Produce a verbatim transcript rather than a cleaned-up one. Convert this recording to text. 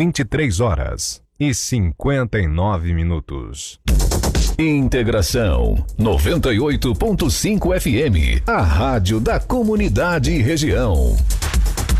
vinte e três horas e cinquenta e nove minutos. Integração noventa e oito ponto cinco F M, a rádio da comunidade e região.